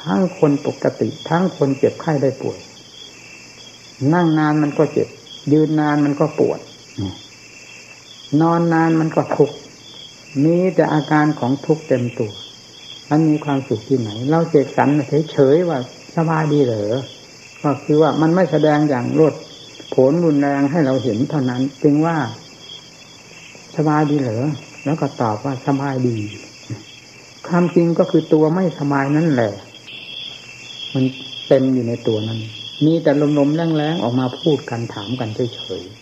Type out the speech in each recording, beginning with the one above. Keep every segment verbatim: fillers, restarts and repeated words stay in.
ทั้งคนปกติทั้งคนเจ็บไข้ได้ป่วยนั่งนานมันก็เจ็บยืนนานมันก็ปวดนอนนานมันก็ทุกข์มีแต่อาการของทุกข์เต็มตัวมันมีความสุขที่ไหนเราเสกสรรเฉยๆว่าสบายดีเหรอก็คือว่ามันไม่แสดงอย่างรดผลรุนแรงให้เราเห็นเท่านั้นจึงว่าสบายดีเหรอแล้วก็ตอบว่าสบายดีความจริงก็คือตัวไม่สบายนั่นแหละมันเต็มอยู่ในตัวนั้นมีแต่ลมๆแรงๆออกมาพูดกันถามกันเฉย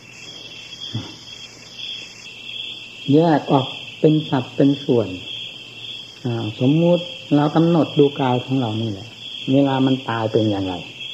ๆแยกออกเป็นสัดเป็นส่วนสมมุติเรากำหนดดูกายของเรานี่แหละเวลามันตายเป็นอย่างไร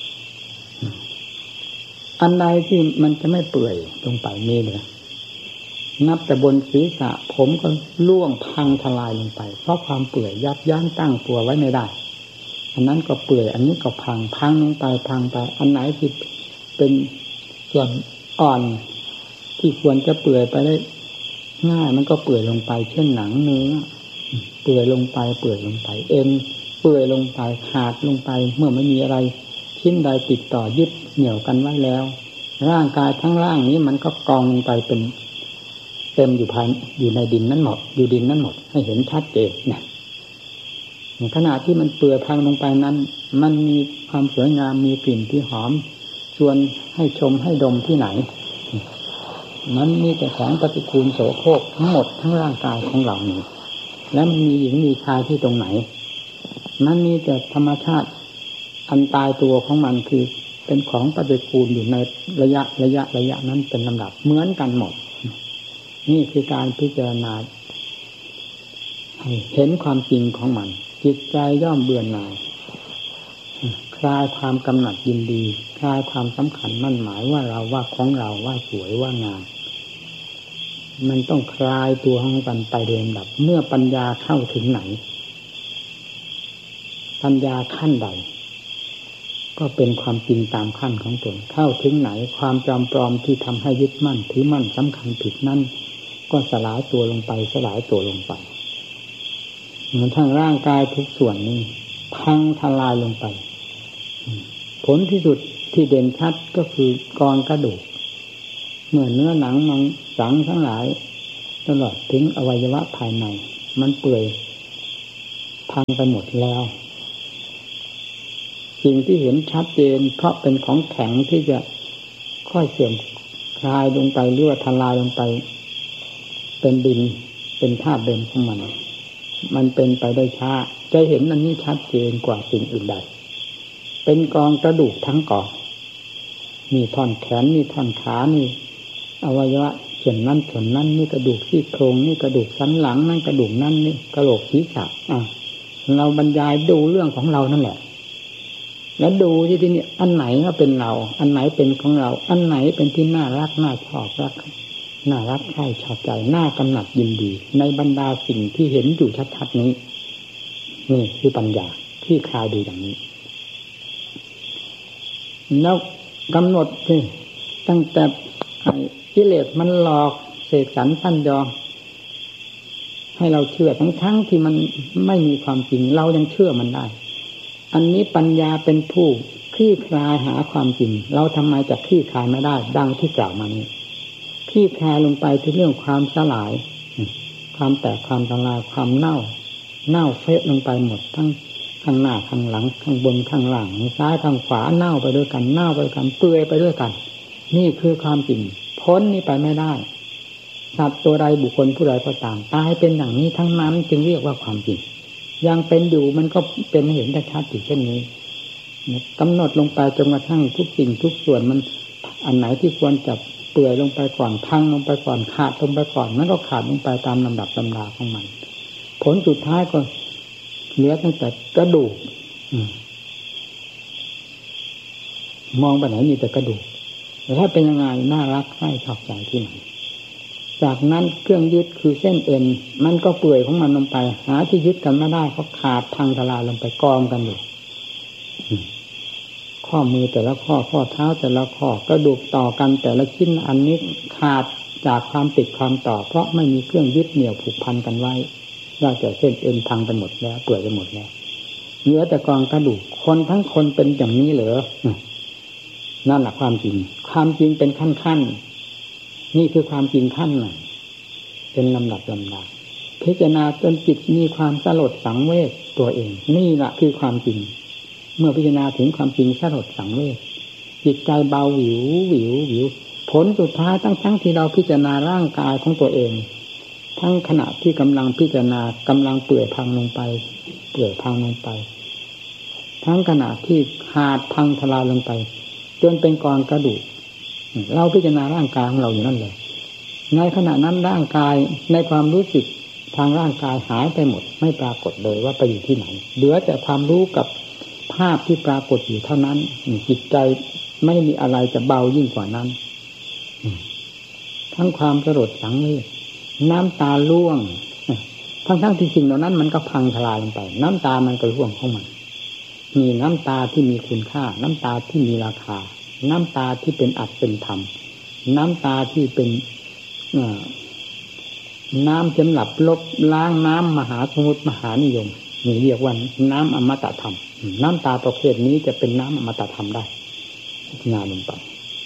อันใดที่มันจะไม่เปื่อยลงไปมีเลยนับแต่บนศีรษะผมก็ล่วงพังทลายลงไปเพราะความเปื่อยยับยั้งตั้งตัวไว้ไม่ได้อันนั้นก็เปื่อยอันนี้ก็พังพังลงไปพังไปอันไหนที่เป็นส่วนอ่อนที่ควรจะเปื่อยไปได้ง่ายมันก็เปื่อยลงไปเช่นหนังเนื้อเปื่อยลงไปเปื่อยลงไปเอ็นเปื่อยลงไปขาดลงไปเมื่อไม่มีอะไรชิ้นใดติดต่อยึดเหนี่ยวกันไว้แล้วร่างกายทั้งร่างนี้มันก็กองลงไปเป็นเต็มอยู่ภายอยู่ในดินนั้นหมดอยู่ดินนั้นหมดให้เห็นชัดเจนเนี่ยขณะที่มันเปื่อยพังลงไปนั้นมันมีความสวยงามมีกลิ่นที่หอมชวนให้ชมให้ดมที่ไหนมันมีแต่ของปฏิกูลโสโครกทั้งหมดทั้งร่างกายของเรานี้แล้วมันมีหญิงมีชายที่ตรงไหนมันมีแต่ธรรมชาติอันตายตัวของมันคือเป็นของปฏิกูลอยู่ในระยะระยะระยะนั้นเป็นลำดับเหมือนกันหมดนี่คือการพิจารณาเห็นความจริงของมันจิตใจย่อมเบื่อหน่ายคลายความกำหนัดยินดีคลายความสำคัญมั่นหมายว่าเราว่าของเราว่าสวยว่างามมันต้องคลายตัวของกันไปโดยลำดับเมื่อปัญญาเข้าถึงไหนปัญญาขั้นใดก็เป็นความจริงตามขั้นของตนเข้าถึงไหนความจำปลอมที่ทำให้ยึดมั่นถือมั่นสำคัญผิดนั่นก็สลายตัวลงไปสลายตัวลงไปเหมือนทั้งร่างกายทุกส่วนนี้พังทลายลงไปผลที่สุดที่เด่นชัดก็คือกองกระดูกเมื่อเนื้อหนังมังสังทั้งหลายตลอดถึงอวัยวะภายในมันเปื่อยพังไปหมดแล้วสิ่งที่เห็นชัดเจนเพราะเป็นของแข็งที่จะค่อยเสื่อมคลายลงไปหรือว่าทลายลงไปเป็นดินเป็นธาตุเดิมของมันมันเป็นไปได้ช้าจะเห็นอันนี้ชัดเจนกว่าสิ่งอื่นใดเป็นกองกระดูกทั้งกองมีท่อนแขนมีท่อนขานี่อวัยวะส่วนนั้นส่วนนั้นนี่กระดูกซี่โครงนี่กระดูกสันหลังนั่นกระดูกนั่นนี่กระโหลกศีรษะอ่ะเราบรรยายดูเรื่องของเรานั่นแหละแล้วดูที่ที่นี่อันไหนก็เป็นเราอันไหนเป็นของเราอันไหนเป็นที่น่ารักน่าชอบรักน่ารักใคร่ชอบใจน่ากำหนัดยินดีในบรรดาสิ่งที่เห็นอยู่ชัดๆนี้นี่คือปัญญาที่คลายดูอย่างนี้แล้วกำหนดสิตั้งแต่กิเลสมันหลอกเสกสรรปั้นยอให้เราเชื่อทั้งๆที่มันไม่มีความจริงเรายังเชื่อมันได้อันนี้ปัญญาเป็นผู้คลี่คลายหาความจริงเราทำไมจะคลี่คลายไม่ได้ดังที่กล่าวมานี้คลี่คลายลงไปที่เรื่องความสลายความแตกความทลายความเน่าเน่าเฟะลงไปหมดทั้งข้างหน้าข้างหลังข้างบนข้างล่างซ้ายข้างขวาเน่าไปด้วยกันเน่าไปด้วยกันเปื่อยไปด้วยกันนี่คือความจริงพ้นนี้ไปไม่ได้สัตว์ตัวใดบุคคลผู้ใดก็ตามตายเป็นอย่างนี้ทั้งนั้นจึงเรียกว่าความจริงยังเป็นอยู่มันก็เป็นเห็นได้ชัดอยู่เช่นนี้กำหนดลงไปจนกระทั่งทุกสิ่งทุกส่วนมันอันไหนที่ควรจะเปื่อยลงไปก่อนพังลงไปก่อนขาดลงไปก่อนมันก็ขาดลงไปตามลำดับลำดาของมันผลสุดท้ายก็เหลือตั้งแต่กระดูกมองไปไหนมีแต่กระดูกแต่ถ้าเป็นยังไงน่ารักใคร่ชอบใจที่ไหนจากนั้นเครื่องยึดคือเส้นเอ็นมันก็เปื่อยของมันลงไปหาที่ยึดกันไม่ได้เพราะขาดพังทลายลงไปกองกันอยู่ข้อมือแต่ละข้อข้อเท้าแต่ละข้อกระดูกต่อกันแต่ละชิ้นอันนี้ขาดจากความติดความต่อเพราะไม่มีเครื่องยึดเหนี่ยวผูกพันกันไว้ว่าแต่เส้นเอ็นพังไปหมดแล้วเปื่อยไปหมดแล้วเหลือแต่กองกระดูกคนทั้งคนเป็นอย่างนี้เหรอนั่นแหละความจริงความจริงเป็นขั้นๆนี่คือความจริงขั้นหนึ่งเป็นลำดับลำดับพิจารณาจนจิตมีความสลดสังเวชตัวเองนี่แหละคือความจริงเมื่อพิจารณาถึงความจริงสลดสังเวชจิตใจเบาหวิวหวิวหวิวผลสุดท้ายทั้งทั้งที่เราพิจารณาร่างกายของตัวเองทั้งขณะที่กำลังพิจารณากำลังเปื่อยพังลงไปเปื่อยพังลงไปทั้งขณะที่ขาดพังทลายลงไปจนเป็นกองกระดูกเราพิจารณาร่างกายของเราอยู่นั่นเลยในขณะนั้นร่างกายในความรู้สึกทางร่างกายหายไปหมดไม่ปรากฏเลยว่าไปอยู่ที่ไหนเหลือแต่ความรู้กับภาพที่ปรากฏอยู่เท่านั้นจิตใจไม่มีอะไรจะเบายิ่งกว่านั้นทั้งความสลดสังเวชน้ำตาร่วงทั้งทั้งที่สิ่งเหล่านั้นมันก็พังทลายลงไปน้ำตามันก็ร่วงเข้ามามีน้ำตาที่มีคุณค่าน้ำตาที่มีราคาน้ำตาที่เป็นอัตเป็นธรรมน้ำตาที่เป็นน้ำสำหรับลบล้างน้ำมหาสมุทรมหานิยมนี่เรียกว่าน้ำอมตะธรรมน้ำตาประเภทนี้จะเป็นน้ำอมตะธรรมได้พิจารณาลงไป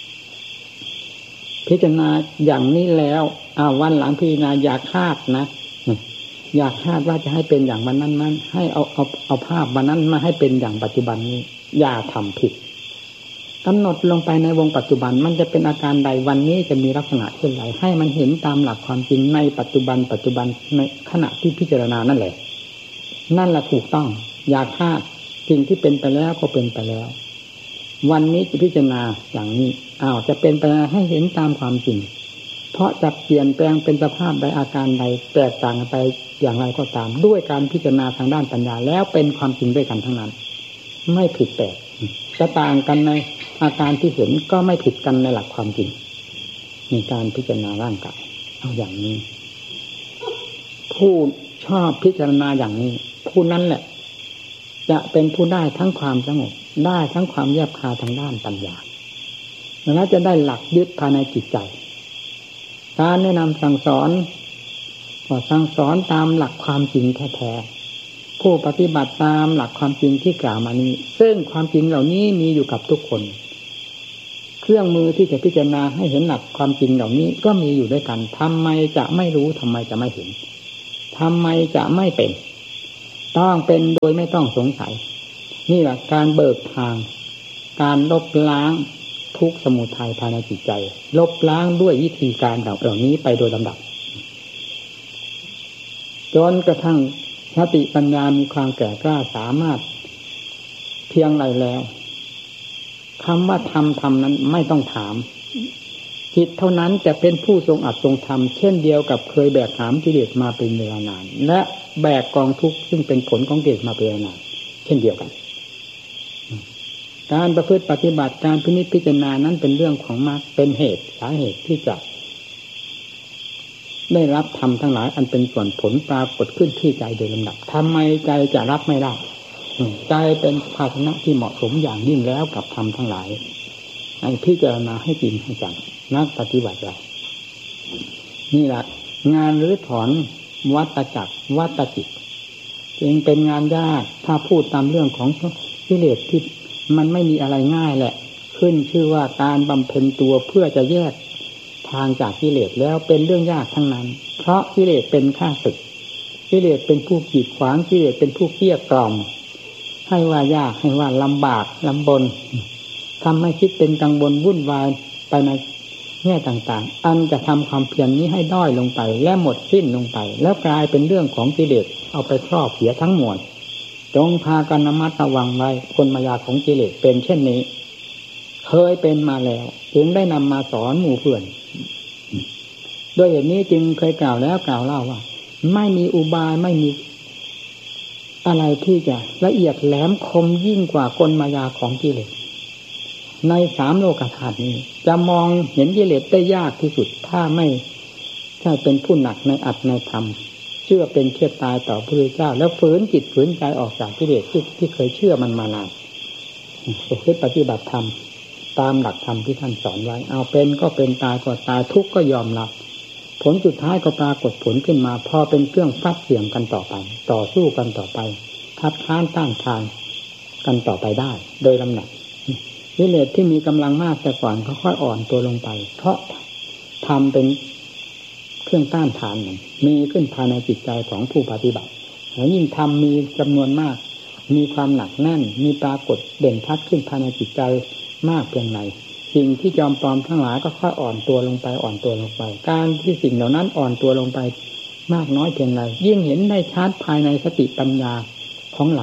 พิจารณาอย่างนี้แล้วอ้าววันหลังพิจารณาอย่าคาดนะอยากคาดว่าจะให้เป็นอย่างวันนั้นนั้นให้เอาเอาเอาภาพวันนั้นมาให้เป็นอย่างปัจจุบันนี้อย่าทำผิดกำหนดลงไปในวงปัจจุบันมันจะเป็นอาการใดวันนี้จะมีลักษณะเช่นไรให้มันเห็นตามหลักความจริงในปัจจุบันปัจจุบันในขณะที่พิจารณานั่นแหละนั่นแหละถูกต้องอย่าคาดสิ่งที่เป็นไปแล้วก็เป็นไปแล้ววันนี้จะพิจารณาอย่างนี้อ้าวจะเป็นไปให้เห็นตามความจริงเพราะจะเปลี่ยนแปลงเป็นสภาพใดอาการใดแตกต่างไปอย่างไรก็ตามด้วยการพิจารณาทางด้านปัญญาแล้วเป็นความจริงด้วยกันทั้งนั้นไม่ผิดแปลกจะต่างกันในอาการที่เห็นก็ไม่ผิดกันในหลักความจริงในการพิจารณาร่างกายเอาอย่างนี้ผู้ชอบพิจารณาอย่างนี้ผู้นั้นแหละจะเป็นผู้ได้ทั้งความสงบได้ทั้งความแยบคายทางด้านปัญญาและจะได้หลักยึดภายในจิตใจการแนะนำสั่งสอนก็สั่งสอนตามหลักความจริงแท้ๆผู้ปฏิบัติตามหลักความจริงที่กล่าวมานี้ซึ่งความจริงเหล่านี้มีอยู่กับทุกคนเครื่องมือที่จะพิจารณาให้เห็นหลักความจริงเหล่านี้ก็มีอยู่ด้วยกันทำไมจะไม่รู้ทำไมจะไม่เห็นทำไมจะไม่เป็นต้องเป็นโดยไม่ต้องสงสัยนี่แหละการเบิกทางการลบล้างทุกข์สมุทัยภายในจิตใจลบล้างด้วยวิธีการเหล่านี้ไปโดยลำดับจนกระทั่งสติปัญญามีความแก่กล้าสามารถเพียงไรแล้วคำว่าทำทำนั้นไม่ต้องถามจิตเท่านั้นจะเป็นผู้ทรงอัดทรงธรรมเช่นเดียวกับเคยแบกหามกิเลสมาเป็นเวลานานและแบกกองทุกข์ซึ่งเป็นผลของกิเลสมาเป็นเวลานานเช่นเดียวกันการประพฤติปฏิบัติการพินิจพิจารณานั้นเป็นเรื่องของมรรคเป็นเหตุสาเหตุที่จะได้รับธรรมทั้งหลายอันเป็นส่วนผลปรากฏขึ้นที่ใจโดยลำดับทำไมใจจะรับไม่ได้ใจเป็นภาชนะที่เหมาะสมอย่างยิ่งแล้วกับธรรมทั้งหลายให้พิจารณาให้จริงให้จังนักปฏิบัติเรานี่แหละงานรื้อถอนวัฏจักรวัฏจิตจึงเป็นงานยากถ้าพูดตามเรื่องของกิเลสที่มันไม่มีอะไรง่ายแหละขึ้นชื่อว่าการบำเพ็ญตัวเพื่อจะแยกทางจากกิเลสแล้วเป็นเรื่องยากทั้งนั้นเพราะกิเลสเป็นข้าศึกกิเลสเป็นผู้กีดขวางกิเลสเป็นผู้เกลี้ยกล่อมให้ว่ายากให้ว่าลำบากลำบนทำให้คิดเป็นกังวลวุ่นวายไปในแง่ต่างๆอันจะทำความเพียรนี้ให้ด้อยลงไปและหมดสิ้นลงไปแล้วกลายเป็นเรื่องของกิเลสเอาไปครอบเสียทั้งมวลจงพากันระมัดระวังไว้คนมายาของกิเลสเป็นเช่นนี้เคยเป็นมาแล้วจึงได้นำมาสอนหมู่เพื่อนด้วยเหตุนี้จึงเคยกล่าวแล้วกล่าวเล่าว่าไม่มีอุบายไม่มีอะไรที่จะละเอียดแหลมคมยิ่งกว่ากลมายาของกิเลสในสามโลกธาตุนี้จะมองเห็นกิเลสได้ยากที่สุดถ้าไม่ใช่เป็นผู้หนักในอัตในธรรมเชื่อเป็นเชื่อตายต่อพระพุทธเจ้าแล้วฝืนจิตฝืนใจออกจากกิเลสที่ที่เคยเชื่อมันมานานคือปฏิบัติธรรมตามหลักธรรมที่ท่านสอนไว้เอาเป็นก็เป็นตายก็ตายทุกข์ก็ยอมรับผลสุดท้ายก็ปรากฏผลขึ้นมาพอเป็นเครื่องฟัดเสี่ยงกันต่อไปต่อสู้กันต่อไปคัดค้านต้านทานกันต่อไปได้โดยลำดับกิเลสที่มีกำลังมากแต่ก่อนค่อยๆอ่อนตัวลงไปเพราะทำเป็นเครื่องต้านทานมันมีขึ้นภายในจิตใจของผู้ปฏิบัติแล้วยิ่งทำมีจำนวนมากมีความหนักแน่นมีปรากฏเด่นชัดขึ้นภายในจิตใจมากเพียงไรสิ่งที่จอมปลอมทั้งหลายก็ค่อยอ่อนตัวลงไปอ่อนตัวลงไปการที่สิ่งเหล่านั้นอ่อนตัวลงไปมากน้อยเพียงไรยิ่งเห็นได้ชัดภายในสติปัญญาของเรา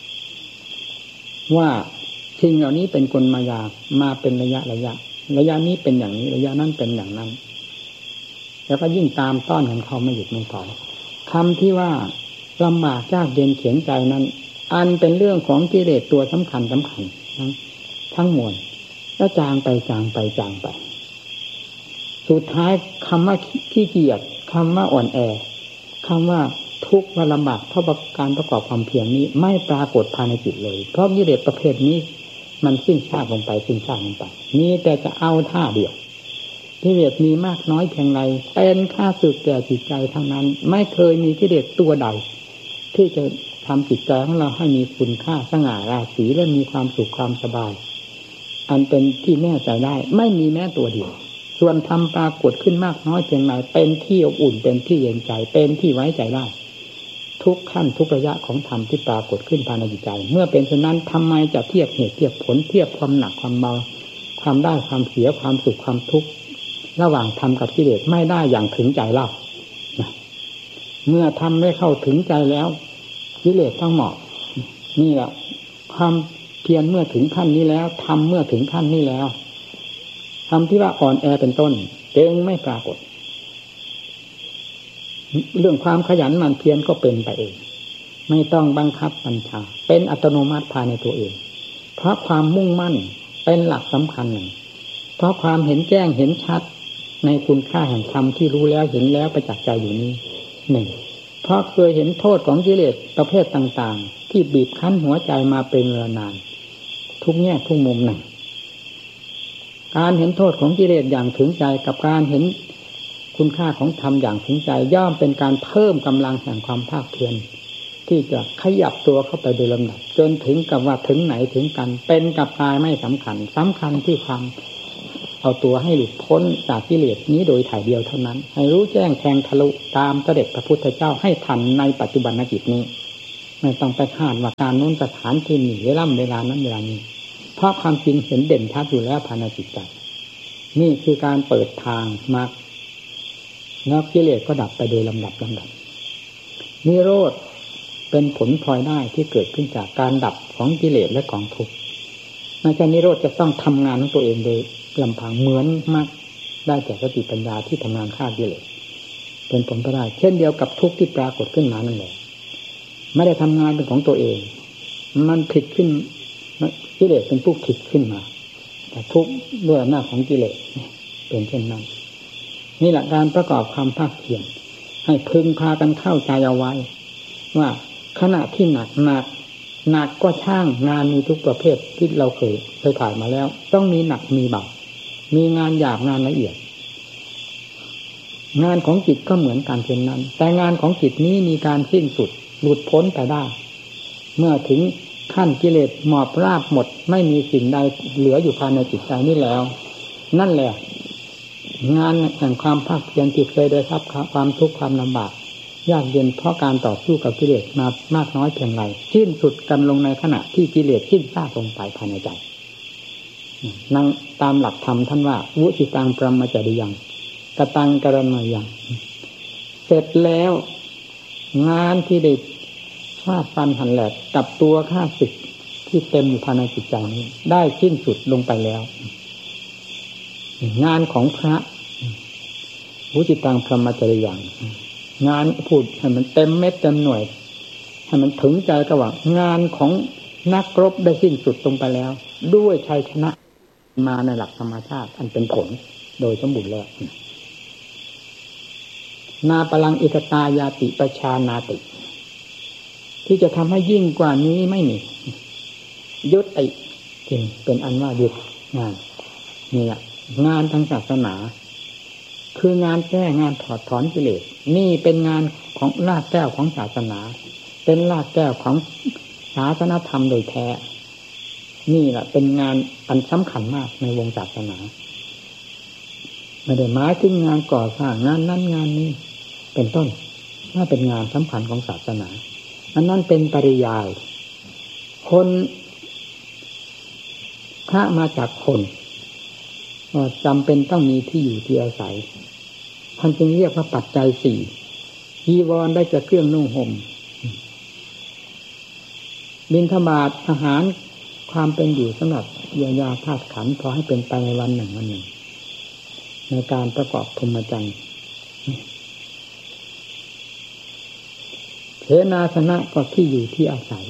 ว่าสิ่งเหล่านี้เป็นกลมายามาเป็นระยะระยะระยะนี้เป็นอย่างนี้ระยะนั้นเป็นอย่างนั้นแล้วก็ยิ่งตามต้อนของเขาไม่หยุดไม่ถอยคำที่ว่าลำบากยากเย็นเขียนใจนั้นอันเป็นเรื่องของกิเลสตัวสำคัญสำคัญทั้งทั้งมวลแล้วจางไปจางไปจางไปสุดท้ายคำว่าขี้เกียจคำว่าอ่อนแอคำว่าทุกข์ว่าลำบากเพราะการประกอบความเพียรนี้ไม่ปรากฏภายในจิตเลยเพราะกิเลสประเภทนี้มันสิ้นซากลงไปสิ้นซากลงไปมีแต่จะเอาท่าเดียวกิเลสมีมากน้อยเพียงไรเป็นข้าศึกแก่จิตใจทั้งนั้นไม่เคยมีกิเลสตัวใดที่จะทำจิตใจของเราให้มีคุณค่าสง่าราศีและมีความสุขความสบายอันเป็นที่แน่ใจได้ไม่มีแม้ตัวเดียวส่วนทำปรากฏขึ้นมากน้อยเพียงไรเป็นที่อบอุ่นเป็นที่เย็นใจเป็นที่ไว้ใจได้ทุกขั้นทุกระยะของธรรมที่ปรากฏขึ้นภายในจิตใจเมื่อเป็นเช่นนั้นทำไมจะเทียบเหตุเทียบผลเทียบความหนักความเบาความได้ความเสียความสุขความทุกข์ระหว่างธรรมกับกิเลสไม่ได้อย่างถึงใจเล่าเมื่อทำได้เข้าถึงใจแล้วกิเลสทั้งหมดนี่แหละความเพียรเมื่อถึงขั้นนี้แล้วทำเมื่อถึงขั้นนี้แล้วทำที่ว่าอ่อนแอเป็นต้นจึงไม่ปรากฏเรื่องความขยันหมั่นเพียรก็เป็นไปเองไม่ต้องบังคับบัญชาเป็นอัตโนมัติภายในตัวเองเพราะความมุ่งมั่นเป็นหลักสำคัญหนึ่งเพราะความเห็นแจ้งเห็นชัดในคุณค่าแห่งธรรมที่รู้แล้วเห็นแล้วประจักษ์ใจอยู่นี้หนึ่งเพราะเคยเห็นโทษของกิเลสประเภทต่างๆที่บีบคั้นหัวใจมาเป็นเวลานานทุกแง่ทุกมุมหนึ่งการเห็นโทษของกิเลสอย่างถึงใจกับการเห็นคุณค่าของธรรมอย่างถึงใจย่อมเป็นการเพิ่มกำลังแห่งความภาคเพียรที่จะขยับตัวเข้าไปโดยลำดับจนถึงกับว่าถึงไหนถึงกันเป็นกับตายไม่สำคัญสำคัญที่ความเอาตัวให้หลุดพ้นจากกิเลสนี้โดยถ่ายเดียวเท่านั้นให้รู้แจ้งแทงทะลุตามเสด็จพระพุทธเจ้าให้ทันในปัจจุบันจิตนี้ไม่ต้องไปคาดว่าการโน้นสถานที่นี้เวลาเวลานั้นเวลานี้เพราะความจริงเห็นเด่นชัดอยู่แล้วภายในจิตใจนี่คือการเปิดทางมรรคแล้วกิเลสก็ดับไปโดยลำดับลำดับนิโรธเป็นผลพลอยได้ที่เกิดขึ้นจากการดับของกิเลสและของทุกข์ไม่ใช่นิโรธจะต้องทำงานของตัวเองโดยลำพังเหมือนมรรคได้จากสติปัญญาที่ทำงานฆ่ากิเลสเป็นผลพลอยได้เช่นเดียวกับทุกข์ที่ปรากฏขึ้นมานั่นแหละไม่ได้ทำงานเป็นของตัวเองมันผิดขึ้นกิเลสเป็นผู้ผิดขึ้นมาแต่ทุกข์ด้วยอำนาจของกิเลสเป็นเช่นนั้นนี่แหละการประกอบความภาคเพียรให้พึงพากันเข้าใจเอาไว้ว่าขณะที่หนักหนักหนักก็ช่างงานมีทุกประเภทที่เราเคยเคยผ่านมาแล้วต้องมีหนักมีเบามีงานหยาบงานละเอียดงานของจิตก็เหมือนกันเช่นนั้นแต่งานของจิตนี้มีการสิ้นสุดหลุดพ้นไปได้เมื่อถึงขั้นกิเลสหมอบราบหมดไม่มีสิ่งใดเหลืออยู่ภายในจิตใจนี้แล้วนั่นแหละงานแห่งความภาคเพียรที่เคยได้รับความทุกข์ความลำบากยากเย็นเพราะการต่อสู้กับกิเลสมามากน้อยเพียงไรสิ้นสุดกันลงในขณะที่กิเลสสิ้นซากลงไปภายในใจนั่งตามหลักธรรมท่านว่าวุสิตังปรมจริยังกตังกรณยังเสร็จแล้วงานที่ได้ฟาดฟันหันแหลกกับตัวข้าศึกที่เต็มอยู่ภายในจิตใจนี้ได้สิ้นสุดลงไปแล้วงานของพระวุสิตังพรหมจริยังงานพูดให้มันเต็มเม็ดเต็มหน่วยให้มันถึงใจก็ว่างานของนักรบได้สิ้นสุดลงไปแล้วด้วยชัยชนะมาในหลักธรรมชาติอันเป็นผลโดยสมบูรณ์แล้วนาปลังอิกตายาติประชานาติที่จะทำให้ยิ่งกว่านี้ไม่มียุติจริงเป็นอันว่าหยุดงานนี่แหละงานทางศาสนาคืองานแก้งานถอดถอนกิเลสนี่เป็นงานของรากแก้วของศาสนาเป็นรากแก้วของศาสนธรรมโดยแท้นี่แหละเป็นงานอันสำคัญมากในวงศาสนาไม่ได้หมายถึงงานก่อสร้างงานนั้นงานนี้เป็นต้นถ้าเป็นงานสำคัญของศาสนาอันนั้นเป็นปริยายคนพระมาจากคนจำเป็นต้องมีที่อยู่ที่อาศัยท่านจึงเรียกว่าปัจจัยสี่จีวรได้จะเครื่องนุ่งห่มบิณฑบาตอาหารความเป็นอยู่สำหรับเยียวยาธาตุขันธ์พอให้เป็นไปในวันหนึ่งวันหนึ่งในการประกอบพรหมจรรย์เสนาสนะก็ที่อยู่ที่อาศัย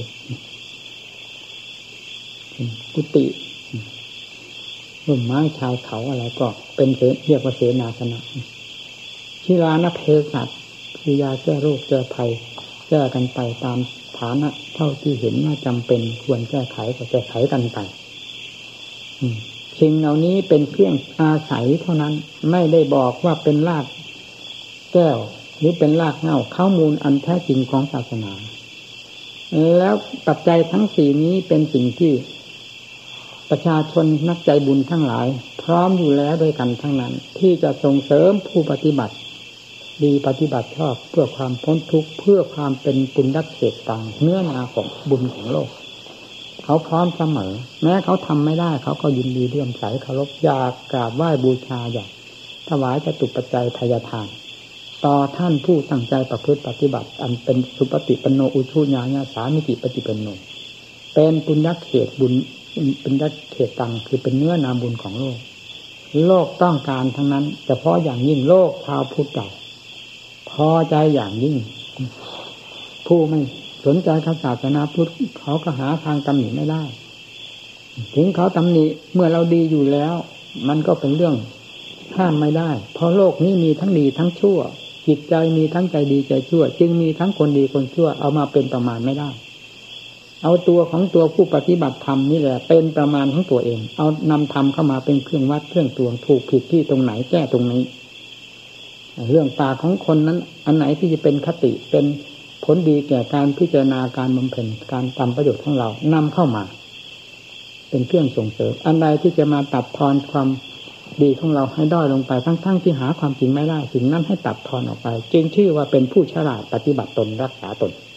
กุฏิร่มไม้ชายเขาอะไรก็เป็นเรียกว่าเสนาสนะชีลานเภสัชคือยาแก้โรคแก้ภัยแก้กันไปตามฐานะเท่าที่เห็นว่าจำเป็นควรแก้ไขก็แก้ไขกันไปสิ่งเหล่านี้เป็นเครื่องอาศัยเท่านั้นไม่ได้บอกว่าเป็นรากแก้วหรือเป็นรากเหง้าข้อมูลอันแท้จริงของศาสนาแล้วปัจจัยทั้งสี่นี้เป็นสิ่งที่ประชาชนนักใจบุญทั้งหลายพร้อมอยู่แล้วด้วยกันทั้งนั้นที่จะส่งเสริมผู้ปฏิบัติดีปฏิบัติชอบเพื่อความพ้นทุกข์เพื่อความเป็นปุญญเขตต่างเนื้อนาของบุญของโลกเขาพร้อมเสมอแม้เขาทำไม่ได้เขาก็ยินดีเลื่อมใสเคารพอยากกราบไหว้บูชาอยากถวายจตุปัจจัยทายทานต่อท่านผู้ตั้งใจประพฤติปฏิบัติอันเป็นสุปฏิปันโนอุชุญาญาสามิติปฏิปันโนเป็นปุญญเขตบุญเป็นยักเขตตังคือเป็นเนื้อนาบุญของโลกโลกต้องการทั้งนั้นเฉพาะอย่างยิ่งโลกชาวพุทธเราพอใจอย่างยิ่งผู้ไม่สนใจศาสนาพุทธเขาก็หาทางตำหนิไม่ได้ถึงเขาตำหนิเมื่อเราดีอยู่แล้วมันก็เป็นเรื่องห้ามไม่ได้เพราะโลกนี้มีทั้งดีทั้งชั่วจิตใจมีทั้งใจดีใจชั่วจึงมีทั้งคนดีคนชั่วเอามาเป็นประมาณไม่ได้เอาตัวของตัวผู้ปฏิบัติธรรมนี่แหละเป็นประมาณของตัวเองเอานำธรรมเข้ามาเป็นเครื่องวัดเครื่องตวงถูกผิดที่ตรงไหนแก้ตรงนี้เรื่องปากของคนนั้นอันไหนที่จะเป็นคติเป็นผลดีแก่การพิจารณาการบำเพ็ญการทำประโยชน์ของเรานำเข้ามาเป็นเครื่องส่งเสริมอันใดที่จะมาตัดทอนความดีของเราให้ด้อยลงไปทั้งๆที่หาความจริงไม่ได้สิ่งนั้นให้ตัดทอนออกไปจึงชื่อว่าเป็นผู้ฉลาดปฏิบัติตนรักษาตน